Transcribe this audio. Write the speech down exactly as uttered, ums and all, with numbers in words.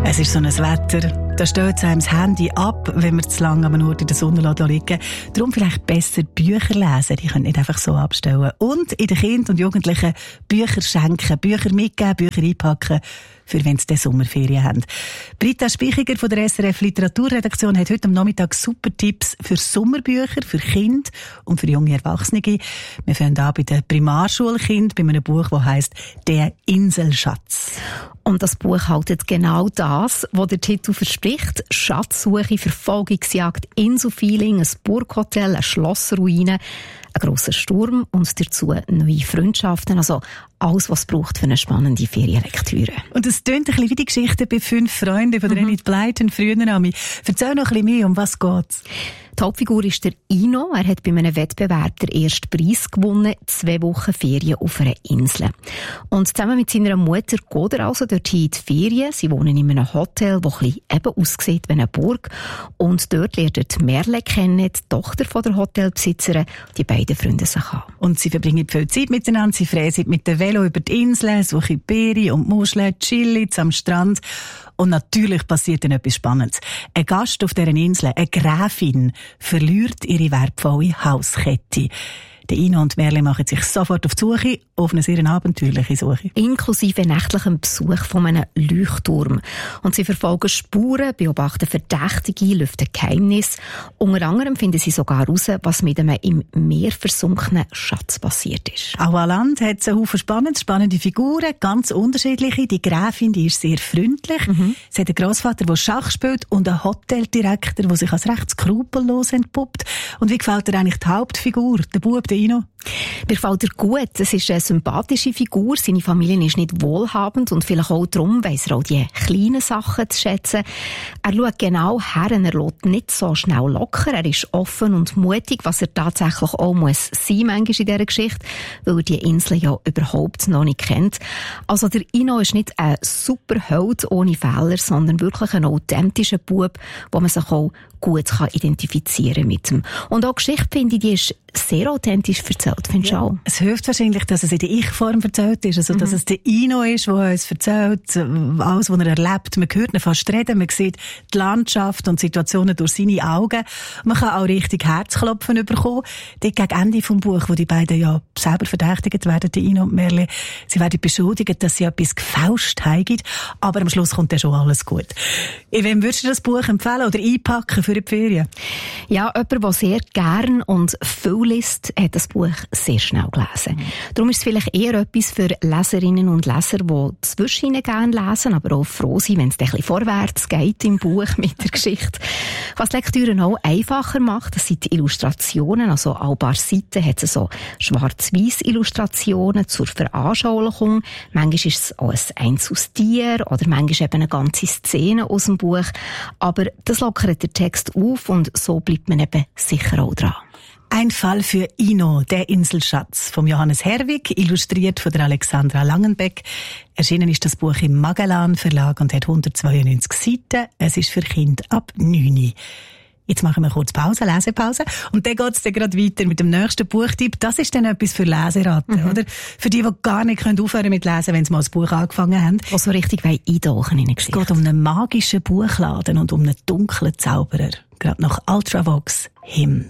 Es ist so ein Wetter, da steht einem das Handy ab, wenn man zu lange an einem Ort in der Sonne liegen. Darum vielleicht besser Bücher lesen, die können nicht einfach so abstellen. Und in den Kindern und Jugendlichen Bücher schenken, Bücher mitgeben, Bücher einpacken, für wenn sie Sommerferien haben. Britta Spichiger von der S R F Literaturredaktion hat heute am Nachmittag super Tipps für Sommerbücher, für Kinder und für junge Erwachsene. Wir fangen an bei den Primarschulkindern, bei einem Buch, das heisst «Der Inselschatz». Und das Buch haltet genau das, was der Titel verspricht. Schatzsuche, Verfolgungsjagd, Inselfeeling, ein Burghotel, eine Schlossruine, ein grosser Sturm und dazu neue Freundschaften. Also alles, was es braucht für eine spannende Ferienlektüre. Und es tönt ein bisschen wie die Geschichte bei «Fünf Freunde» von der mhm. Enid Blyton früher an mich. Erzähl noch ein bisschen mehr, um was geht's? Die Hauptfigur ist der Ino. Er hat bei einem Wettbewerb den ersten Preis gewonnen, zwei Wochen Ferien auf einer Insel. Und zusammen mit seiner Mutter geht er also dorthin in die Ferien. Sie wohnen in einem Hotel, das ein bisschen eben aussieht wie eine Burg. Und dort lernt er die Merle kennen, die Tochter von der Hotelbesitzerin. Die beiden freunden sich an. Und sie verbringen viel Zeit miteinander. Sie fräsen mit dem Velo über die Insel, suchen Beeren und Muscheln, chillen am Strand. Und natürlich passiert dann etwas Spannendes. Ein Gast auf dieser Insel, eine Gräfin, verliert ihre wertvolle Hauskette. Der Ino und Merle machen sich sofort auf die Suche, auf eine sehr abenteuerliche Suche. Inklusive nächtlichem Besuch von einem Leuchtturm. Und sie verfolgen Spuren, beobachten Verdächtige, lüften Geheimnisse. Unter anderem finden sie sogar heraus, was mit einem im Meer versunkenen Schatz passiert ist. Auch an Land hat es einen Haufen spannende, spannende Figuren, ganz unterschiedliche. Die Gräfin, die ist sehr freundlich. Mhm. Sie hat einen Grossvater, der Schach spielt, und einen Hoteldirektor, der sich als recht skrupellos entpuppt. Und wie gefällt dir eigentlich die Hauptfigur, der Bub, der Ino? Mir gefällt er gut. Es ist eine sympathische Figur. Seine Familie ist nicht wohlhabend und vielleicht auch darum weiss er auch die kleinen Sachen zu schätzen. Er schaut genau her, er lässt nicht so schnell locker. Er ist offen und mutig, was er tatsächlich auch muss sein, manchmal in dieser Geschichte, weil er die Insel ja überhaupt noch nicht kennt. Also der Ino ist nicht ein super Held ohne Fehler, sondern wirklich ein authentischer Bub, wo man sich auch gut kann identifizieren mit ihm. Und auch die Geschichte, finde ich, die ist sehr authentisch erzählt, findest du ja. auch? Es hilft wahrscheinlich, dass es in der Ich-Form erzählt ist, also mhm. dass es der Ino ist, der uns erzählt, alles, was er erlebt. Man hört ihn fast reden, man sieht die Landschaft und Situationen durch seine Augen. Man kann auch richtig Herzklopfen bekommen. Dort gegen Ende vom Buch, wo die beiden ja selber verdächtigt werden, die Ino und Merle, sie werden beschuldigt, dass sie etwas gefälscht haben, aber am Schluss kommt dann schon alles gut. In wem würdest du das Buch empfehlen oder einpacken für die Ferien? Ja, jemand, der sehr gern und viel liest, hat das Buch sehr schnell gelesen. Mhm. Darum ist es vielleicht eher etwas für Leserinnen und Leser, die zwischen ihnen gerne lesen, aber auch froh sind, wenn es ein bisschen vorwärts geht im Buch mit der Geschichte. Was die Lektüre auch einfacher macht, das sind die Illustrationen. Also alle paar Seiten hat es so schwarz-weiss Illustrationen zur Veranschaulichung. Manchmal ist es auch ein einzelnes Tier oder manchmal eben eine ganze Szene aus dem Buch. Aber das lockert den Text auf und so bleibt man eben sicher auch dran. Ein Fall für Ino, der Inselschatz, vom Johannes Herwig, illustriert von der Alexandra Langenbeck. Erschienen ist das Buch im Magellan Verlag und hat hundertzweiundneunzig Seiten. Es ist für Kinder ab neun. Jetzt machen wir kurz Pause, Lesepause. Und dann geht's dann gerade weiter mit dem nächsten Buchtipp. Das ist dann etwas für Leseratten, mhm. oder? Für die, die gar nicht aufhören können mit Lesen, wenn sie mal das Buch angefangen haben. Was so richtig eintauchen in eine Geschichte. Es geht um einen magischen Buchladen und um einen dunklen Zauberer. Gerade nach Ultravox, Him.